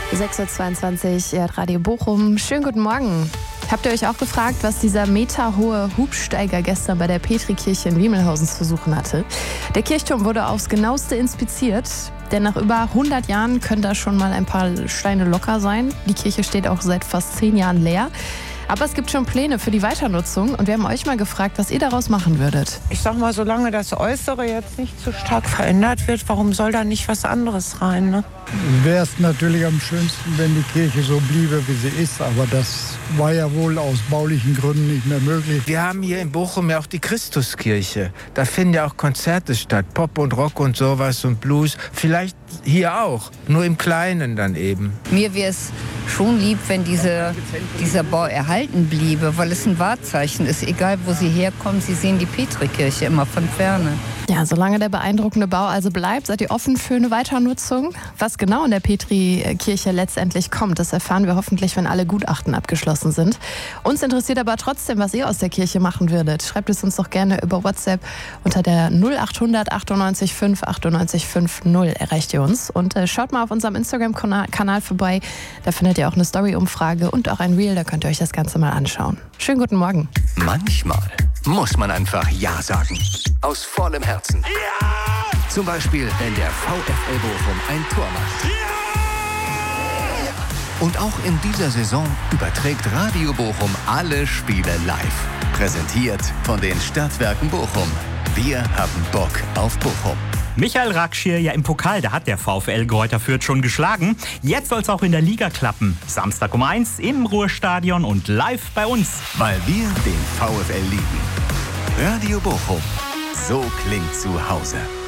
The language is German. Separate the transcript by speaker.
Speaker 1: 6.22 Uhr, Radio Bochum. Schönen guten Morgen. Habt ihr euch auch gefragt, was dieser meterhohe Hubsteiger gestern bei der Petrikirche in Wiemelhausen zu suchen hatte? Der Kirchturm wurde aufs Genaueste inspiziert, denn nach über 100 Jahren können da schon mal ein paar Steine locker sein. Die Kirche steht auch seit fast 10 Jahren leer. Aber es gibt schon Pläne für die Weiternutzung und wir haben euch mal gefragt, was ihr daraus machen würdet.
Speaker 2: Ich sag mal, solange das Äußere jetzt nicht zu stark verändert wird, warum soll da nicht was anderes rein, ne?
Speaker 3: Wäre es natürlich am schönsten, wenn die Kirche so bliebe, wie sie ist, aber das war ja wohl aus baulichen Gründen nicht mehr möglich.
Speaker 4: Wir haben hier in Bochum ja auch die Christuskirche. Da finden ja auch Konzerte statt, Pop und Rock und sowas und Blues. Vielleicht hier auch, nur im Kleinen dann eben.
Speaker 5: Mir wäre es schon lieb, wenn dieser Bau erhalten bliebe, weil es ein Wahrzeichen ist. Egal, wo Sie herkommen, Sie sehen die Petrikirche immer von Ferne.
Speaker 1: Ja, solange der beeindruckende Bau also bleibt, seid ihr offen für eine Weiternutzung? Was genau in der Petrikirche letztendlich kommt, das erfahren wir hoffentlich, wenn alle Gutachten abgeschlossen sind. Uns interessiert aber trotzdem, was ihr aus der Kirche machen würdet. Schreibt es uns doch gerne über WhatsApp unter der 0800 98 5 98 50 erreicht ihr uns. Und schaut mal auf unserem Instagram-Kanal vorbei. Da findet ihr auch eine Story-Umfrage und auch ein Reel. Da könnt ihr euch das Ganze mal anschauen. Schönen guten Morgen.
Speaker 6: Manchmal muss man einfach Ja sagen. Aus vollem Herzen. Ja! Zum Beispiel, wenn der VfL Bochum ein Tor macht. Ja! Und auch in dieser Saison überträgt Radio Bochum alle Spiele live. Präsentiert von den Stadtwerken Bochum. Wir haben Bock auf Bochum.
Speaker 7: Michael Rakschir, ja im Pokal, da hat der VfL Greuther Fürth schon geschlagen. Jetzt soll es auch in der Liga klappen. Samstag um 1 im Ruhrstadion und live bei uns.
Speaker 6: Weil wir den VfL lieben. Radio Bochum. So klingt zu Hause.